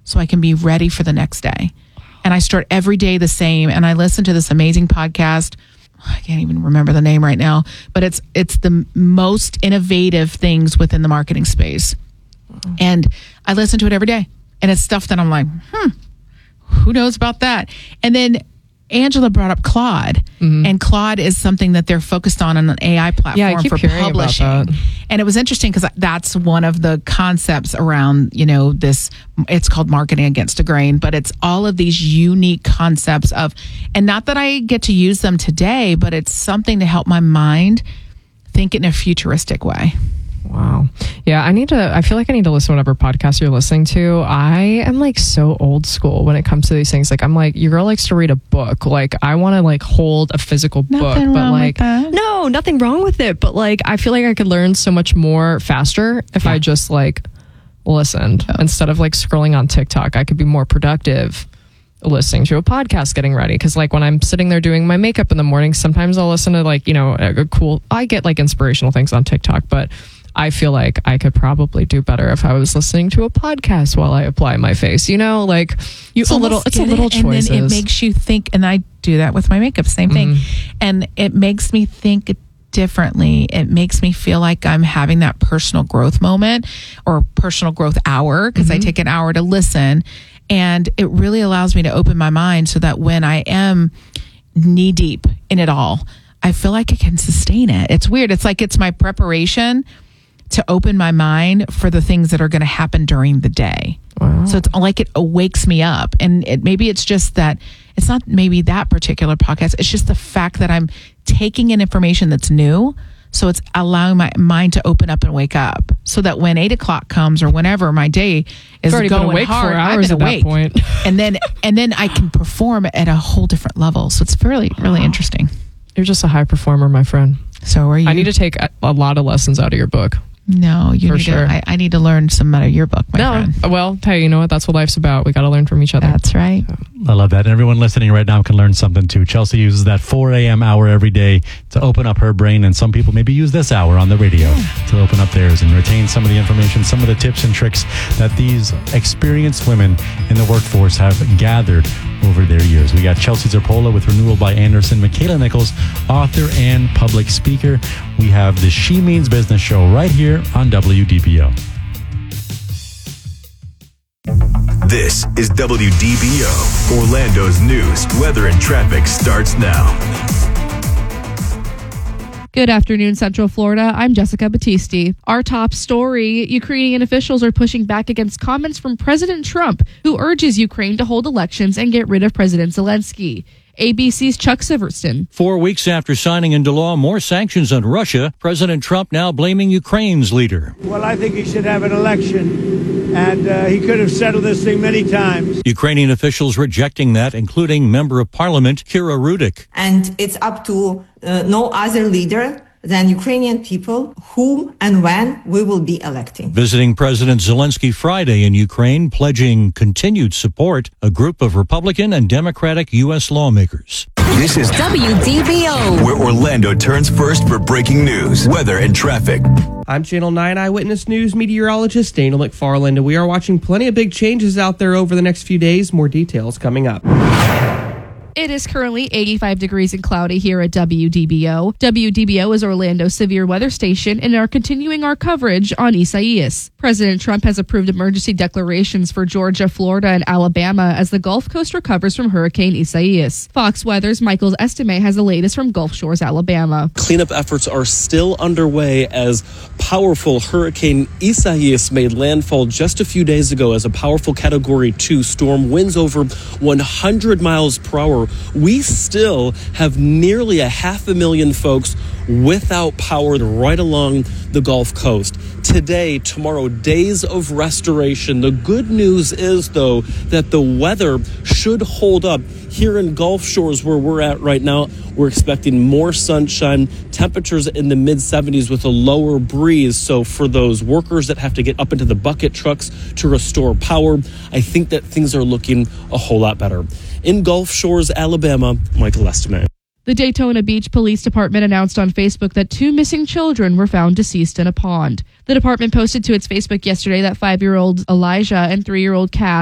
so I can be ready for the next day. And I start every day the same. And I listen to this amazing podcast. I can't even remember the name right now, but it's the most innovative things within the marketing space. And I listen to it every day. And it's stuff that I'm like, who knows about that? And then Angela brought up Claude, and Claude is something that they're focused on an AI platform for publishing. And it was interesting because that's one of the concepts around, this, it's called Marketing Against the Grain, but it's all of these unique concepts of, and not that I get to use them today, but it's something to help my mind think in a futuristic way. Wow. Yeah, I feel like I need to listen to whatever podcast you're listening to. I am like so old school when it comes to these things. Like, I'm like, your girl likes to read a book. Like, I want to like hold a physical book, but like, no, nothing wrong with it. But like, I feel like I could learn so much more faster if I just like listened instead of like scrolling on TikTok. I could be more productive listening to a podcast getting ready, because like when I'm sitting there doing my makeup in the morning, sometimes I'll listen to like, I get like inspirational things on TikTok, but I feel like I could probably do better if I was listening to a podcast while I apply my face. It's a little choices. And then it makes you think, and I do that with my makeup, same thing. And it makes me think differently. It makes me feel like I'm having that personal growth moment or personal growth hour, because I take an hour to listen, and it really allows me to open my mind so that when I am knee deep in it all, I feel like I can sustain it. It's weird. It's like it's my preparation to open my mind for the things that are going to happen during the day. Wow. So it's like it wakes me up. And maybe it's just that it's not maybe that particular podcast. It's just the fact that I'm taking in information that's new. So it's allowing my mind to open up and wake up, so that when 8 o'clock comes or whenever my day is going been awake hard, 4 hours I've been at awake. that point. and then I can perform at a whole different level. So it's really, really interesting. You're just a high performer, my friend. So are you? I need to take a lot of lessons out of your book. No, I need to learn some out of your book, my friend. Well, hey, you know what? That's what life's about. We got to learn from each other. That's right. I love that. And everyone listening right now can learn something too. Chelsea uses that 4 a.m. hour every day to open up her brain. And some people maybe use this hour on the radio to open up theirs and retain some of the information, some of the tips and tricks that these experienced women in the workforce have gathered over their years. We got Chelsea Zerpola with Renewal by Anderson, Michaela Nichols, author and public speaker. We have the She Means Business show right here on WDBO. This is WDBO. Orlando's news, weather, and traffic starts now. Good afternoon, Central Florida. I'm Jessica Battisti. Our top story, Ukrainian officials are pushing back against comments from President Trump, who urges Ukraine to hold elections and get rid of President Zelensky. ABC's Chuck Sivertson. 4 weeks after signing into law more sanctions on Russia, President Trump now blaming Ukraine's leader. Well, I think he should have an election, and he could have settled this thing many times. Ukrainian officials rejecting that, including Member of Parliament Kira Rudik. And it's up to no other leader than Ukrainian people whom and when we will be electing. Visiting President Zelensky Friday in Ukraine, pledging continued support, a group of Republican and Democratic U.S. lawmakers. This is WDBO, where Orlando turns first for breaking news, weather, and traffic. I'm Channel 9 Eyewitness News meteorologist Daniel McFarland, and we are watching plenty of big changes out there over the next few days. More details coming up. It is currently 85 degrees and cloudy here at WDBO. WDBO is Orlando's severe weather station and are continuing our coverage on Isaias. President Trump has approved emergency declarations for Georgia, Florida, and Alabama as the Gulf Coast recovers from Hurricane Isaias. Fox Weather's Michael Estime has the latest from Gulf Shores, Alabama. Cleanup efforts are still underway as powerful Hurricane Isaias made landfall just a few days ago as a powerful Category 2 storm, winds over 100 miles per hour. We still have nearly 500,000 folks without power right along the Gulf Coast. Today, tomorrow, days of restoration. The good news is, though, that the weather should hold up. Here in Gulf Shores, where we're at right now, we're expecting more sunshine, temperatures in the mid-70s with a lower breeze. So for those workers that have to get up into the bucket trucks to restore power, I think that things are looking a whole lot better. In Gulf Shores, Alabama, Michael Estime. The Daytona Beach Police Department announced on Facebook that 2 missing children were found deceased in a pond. The department posted to its Facebook yesterday that 5-year-old Elijah and 3-year-old Cash